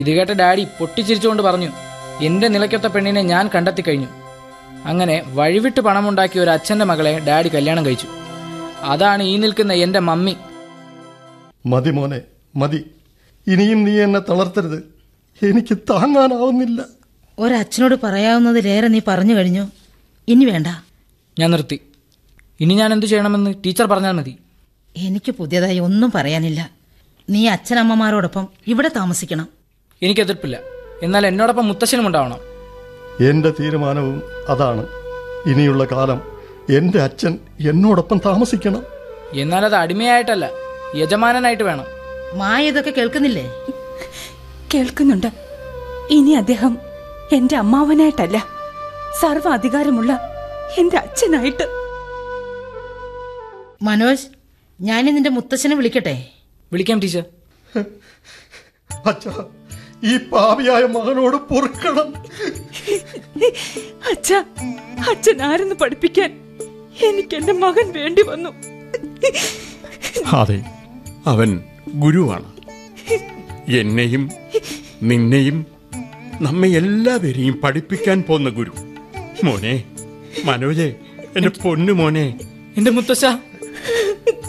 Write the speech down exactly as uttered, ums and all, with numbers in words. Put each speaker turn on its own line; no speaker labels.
ഇത് കേട്ട ഡാഡി പൊട്ടിച്ചിരിച്ചുകൊണ്ട് പറഞ്ഞു, എന്റെ നിലയ്ക്കൊത്ത പെണ്ണിനെ ഞാൻ കണ്ടെത്തി കഴിഞ്ഞു. അങ്ങനെ വഴിവിട്ട് പണമുണ്ടാക്കിയ ഒരു അച്ഛന്റെ മകളെ ഡാഡി കല്യാണം കഴിച്ചു. അതാണ് ഈ നിൽക്കുന്ന എന്റെ മമ്മി.
മതി മോനെ, മതി. ഇനിയും നീ എന്നെ തളർത്തരുത്. എനിക്ക് താങ്ങാനാവുന്നില്ല.
ഒരച്ഛനോട് പറയാവുന്നതിലേറെ നീ പറഞ്ഞു കഴിഞ്ഞു. ഇനി വേണ്ട.
ഞാൻ നിർത്തി. ഇനി ഞാൻ എന്തു ചെയ്യണമെന്ന് ടീച്ചർ പറഞ്ഞാൽ മതി.
എനിക്ക് പുതിയതായി ഒന്നും പറയാനില്ല. നീ അച്ഛനമ്മമാരോടൊപ്പം ഇവിടെ താമസിക്കണം.
എനിക്ക് എതിർപ്പില്ല. എന്നാൽ എന്നോടൊപ്പം മുത്തശ്ശനും ഉണ്ടാവണം.
എന്റെ തീരുമാനവും അതാണ്. ഇനിയുള്ള കാലം എന്റെ അച്ഛൻ എന്നോടൊപ്പം താമസിക്കണം.
എന്നാൽ അത് അടിമയായിട്ടല്ല, യജമാനനായിട്ട് വേണം.
മായ ഇതൊക്കെ കേൾക്കുന്നില്ലേ?
കേൾക്കുന്നുണ്ട്. ഇനി അദ്ദേഹം എന്റെ അമ്മാവനായിട്ടല്ല, സർവ്വ അധികാരമുള്ള എന്റെ അച്ഛനായിട്ട്.
മനോജ്, ഞാൻ നിന്റെ മുത്തച്ഛനെ വിളിക്കട്ടെ?
വിളിക്കാം ടീച്ചർ.
അച്ഛാ, ഈ പാപിയായ മകനോട് പൊറുക്കണം.
അച്ഛാ, അച്ഛൻ ആരെന്ന് പഠിപ്പിക്കാൻ എനിക്ക് എന്റെ മകൻ വേണ്ടി വന്നു.
അതെ, അവൻ ഗുരുവാണ്. എന്നെയും നിന്നെയും നമ്മെ എല്ലാവരെയും പഠിപ്പിക്കാൻ പോന്ന ഗുരു. മോനെ, മനോജെ, എന്റെ പൊന്നു മോനെ.
എന്റെ മുത്തശ്ശ,